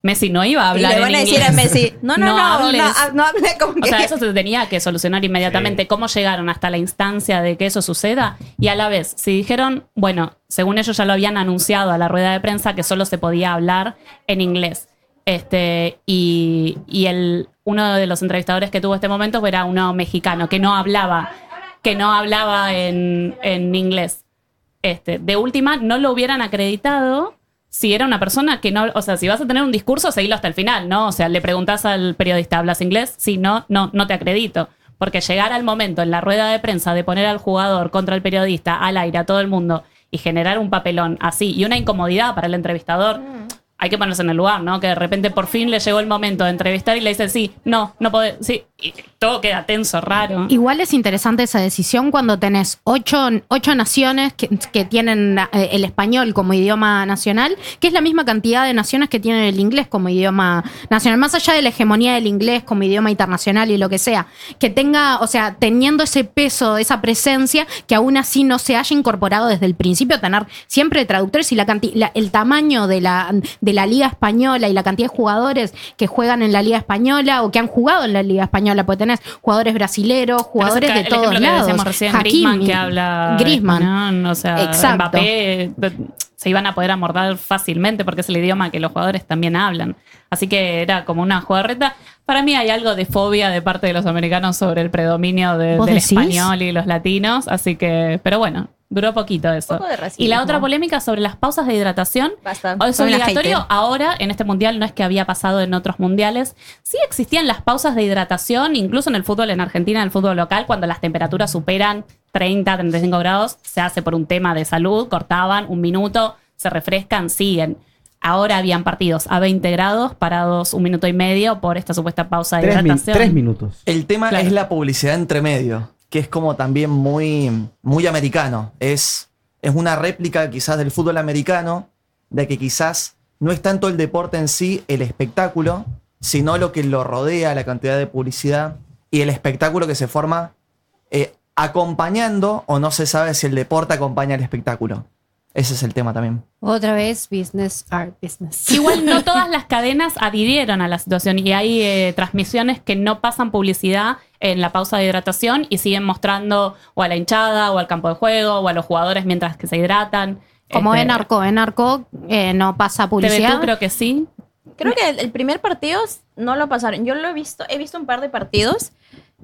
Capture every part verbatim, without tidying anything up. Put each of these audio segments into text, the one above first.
Messi no iba a hablar y le van en a inglés. decir a Messi, no, no, no, no, hables. no, no hable como que... O sea, eso se tenía que solucionar inmediatamente. Sí. ¿Cómo llegaron hasta la instancia de que eso suceda? Y a la vez, si dijeron, bueno, según ellos ya lo habían anunciado a la rueda de prensa, que solo se podía hablar en inglés. Este, y y el, uno de los entrevistadores que tuvo este momento era uno mexicano, que no hablaba, que no hablaba en, en inglés. Este, de última, no lo hubieran acreditado si era una persona que no... O sea, si vas a tener un discurso, seguilo hasta el final, ¿no? O sea, le preguntás al periodista, ¿hablas inglés? Si no, no, no te acredito. Porque llegar al momento en la rueda de prensa de poner al jugador contra el periodista, al aire, a todo el mundo, y generar un papelón así, y una incomodidad para el entrevistador... Mm. Hay que ponerse en el lugar, ¿no? Que de repente por fin le llegó el momento de entrevistar y le dice, sí, no, no podés, sí. Y todo queda tenso, raro. Igual es interesante esa decisión cuando tenés ocho, ocho naciones que, que tienen eh, el español como idioma nacional, que es la misma cantidad de naciones que tienen el inglés como idioma nacional. Más allá de la hegemonía del inglés como idioma internacional y lo que sea. Que tenga, o sea, teniendo ese peso, esa presencia, que aún así no se haya incorporado desde el principio, tener siempre traductores y la canti- la, el tamaño de la... De de la Liga Española y la cantidad de jugadores que juegan en la Liga Española o que han jugado en la Liga Española, porque tenés jugadores brasileros, jugadores Pero de el todos ejemplo lados. que decíamos recién, Hakimi, Griezmann, que habla Griezmann. español, o sea, Exacto. Mbappé, se iban a poder amordar fácilmente porque es el idioma que los jugadores también hablan. Así que era como una jugarreta. Para mí hay algo de fobia de parte de los americanos sobre el predominio de, ¿Vos del decís? español y los latinos, así que, pero bueno, duró poquito eso. Un poco de racismo. Y la otra polémica sobre las pausas de hidratación. Basta. Es Son una obligatorio hater. ahora en este mundial, no es que había pasado en otros mundiales. Sí existían las pausas de hidratación, incluso en el fútbol en Argentina, en el fútbol local, cuando las temperaturas superan treinta, treinta y cinco grados, se hace por un tema de salud, cortaban un minuto, se refrescan, siguen. Ahora habían partidos a veinte grados, parados un minuto y medio por esta supuesta pausa de Tres, min- hidratación. tres minutos. El tema Claro. es la publicidad entre medio, que es como también muy, muy americano. Es, es una réplica quizás del fútbol americano, de que quizás no es tanto el deporte en sí, el espectáculo, sino lo que lo rodea, la cantidad de publicidad y el espectáculo que se forma eh, acompañando, o no se sabe si el deporte acompaña al espectáculo. Ese es el tema también. Otra vez, business art business. Igual no todas las cadenas adhirieron a la situación y hay eh, transmisiones que no pasan publicidad en la pausa de hidratación y siguen mostrando o a la hinchada o al campo de juego o a los jugadores mientras que se hidratan. Como Este, en Arco, en Arco eh, no pasa T V publicidad. dos creo que sí. Creo que el, el primer partido no lo pasaron. Yo lo he visto, he visto un par de partidos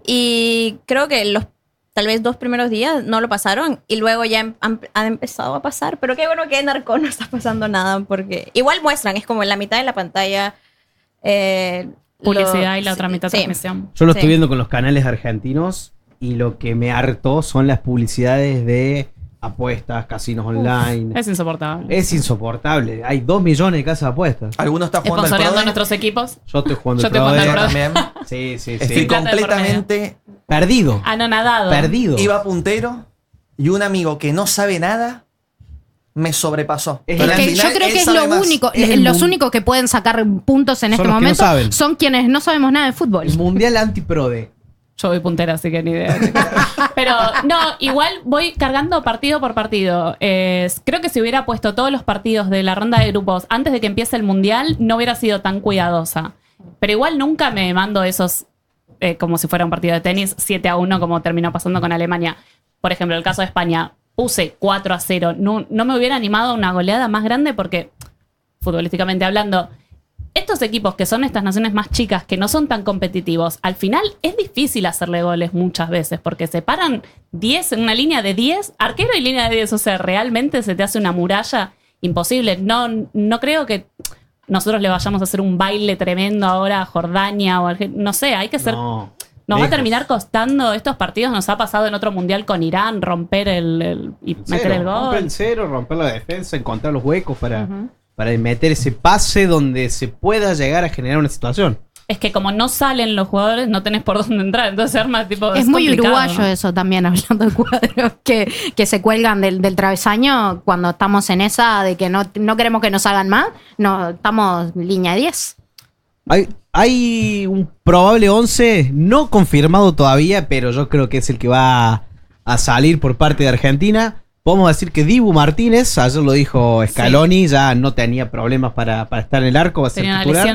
y creo que los tal vez dos primeros días no lo pasaron y luego ya han, han- han empezado a pasar. Pero qué bueno que en Arco no está pasando nada porque igual muestran, es como en la mitad de la pantalla. eh, Publicidad lo- y la otra sí, mitad sí. transmisión. Yo lo Sí. estoy viendo con los canales argentinos y lo que me hartó son las publicidades de apuestas, casinos online. Es insoportable. Es insoportable. Hay dos millones de casas de apuestas. ¿Alguno está jugando al Esponsoreando a Prode? nuestros equipos. Yo estoy jugando Yo el estoy jugando Prode. al Yo Prode. también. Sí, sí, Estoy sí. plata de por completamente Perdido. Anonadado. Perdido. iba puntero y un amigo que no sabe nada me sobrepasó. Es Pero Es al que yo final creo él que es sabe lo más. único, Es el los mun- únicos que pueden sacar puntos en Son este los que no momento saben. son quienes no sabemos nada de fútbol. El mundial anti-prode. Yo voy puntera, así que ni idea. Pero no, igual voy cargando partido por partido. Eh, creo que si hubiera puesto todos los partidos de la ronda de grupos antes de que empiece el mundial, no hubiera sido tan cuidadosa. Pero igual nunca me mando esos, eh, como si fuera un partido de tenis, siete a uno, como terminó pasando con Alemania. Por ejemplo, el caso de España, puse cuatro a cero. No, no me hubiera animado a una goleada más grande porque, futbolísticamente hablando, estos equipos que son estas naciones más chicas, que no son tan competitivos, al final es difícil hacerle goles muchas veces, porque se paran diez en una línea de diez, arquero y línea de diez, o sea, realmente se te hace una muralla imposible. No, no creo que nosotros le vayamos a hacer un baile tremendo ahora a Jordania o a Argen- no sé, hay que ser... No. Nos va a lejos. terminar costando estos partidos, nos ha pasado en otro mundial con Irán, romper el, el- y El meter cero, el romper gol. el cero, romper la defensa, encontrar los huecos para, para meter ese pase donde se pueda llegar a generar una situación. Es que como no salen los jugadores, no tenés por dónde entrar, entonces se arma tipo... Es muy complicado. uruguayo eso también, hablando de cuadros que, que se cuelgan del, del travesaño cuando estamos en esa de que no, no queremos que nos hagan más. No, estamos línea diez. Hay, hay un probable once no confirmado todavía, pero yo creo que es el que va a, a salir por parte de Argentina. podemos decir que Dibu Martínez, ayer lo dijo Scaloni, ya no tenía problemas para, para estar en el arco, va a ser Tenía una titular. lesión